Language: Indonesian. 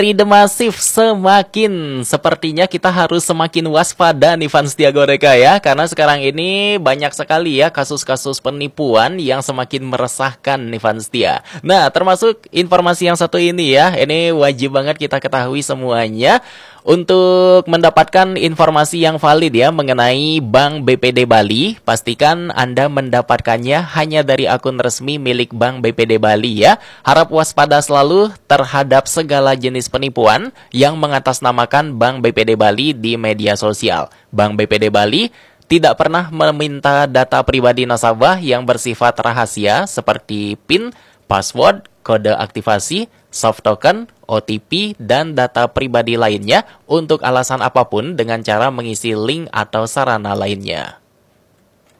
The Massive, semakin sepertinya kita harus semakin waspada nih fans Setia Goreka ya, karena sekarang ini banyak sekali ya kasus-kasus penipuan yang semakin meresahkan nih fans Setia. Nah, termasuk informasi yang satu ini ya, ini wajib banget kita ketahui semuanya untuk mendapatkan informasi yang valid ya mengenai Bank BPD Bali. Pastikan Anda mendapatkannya hanya dari akun resmi milik Bank BPD Bali ya. Harap waspada selalu terhadap segala jenis penipuan yang mengatasnamakan Bank BPD Bali di media sosial. Bank BPD Bali tidak pernah meminta data pribadi nasabah yang bersifat rahasia seperti PIN, password, kode aktivasi, soft token, OTP, dan data pribadi lainnya untuk alasan apapun dengan cara mengisi link atau sarana lainnya.